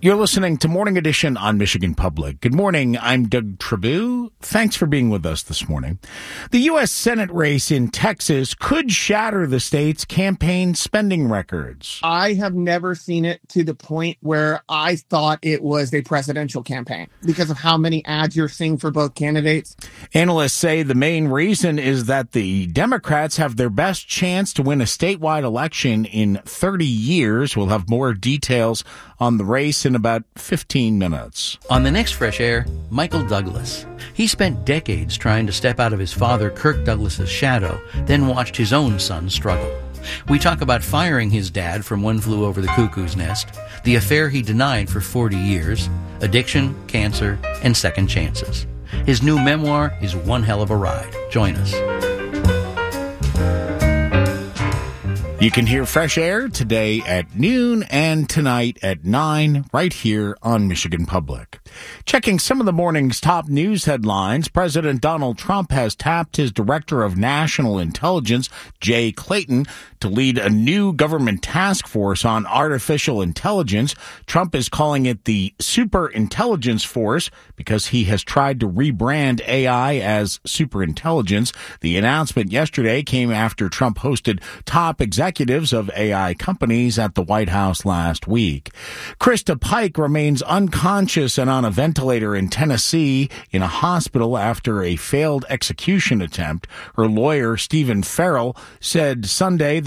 You're listening to Morning Edition on Michigan Public. Good morning. I'm Doug Trabue. Thanks for being with us this morning. The U.S. Senate race in Texas could shatter the state's campaign spending records. I have never seen it to the point where I thought it was a presidential campaign because of how many ads you're seeing for both candidates. Analysts say the main reason is that the Democrats have their best chance to win a statewide election in 30 years. We'll have more details on the race in about 15 minutes. On the next Fresh Air, Michael Douglas. He spent decades trying to step out of his father Kirk Douglas's shadow, then watched his own son struggle. We talk about firing his dad from One Flew Over the Cuckoo's Nest, the affair he denied for 40 years, addiction, cancer, and second chances. His new memoir is one hell of a ride. Join us. You can hear Fresh Air today at noon and tonight at 9 right here on Michigan Public. Checking some of the morning's top news headlines, President Donald Trump has tapped his Director of National Intelligence, Jay Clayton, to lead a new government task force on artificial intelligence. Trump is calling it the Super Intelligence Force because he has tried to rebrand AI as superintelligence. The announcement yesterday came after Trump hosted top executives of AI companies at the White House last week. Krista Pike remains unconscious and on a ventilator in Tennessee in a hospital after a failed execution attempt. Her lawyer, Stephen Farrell, said Sunday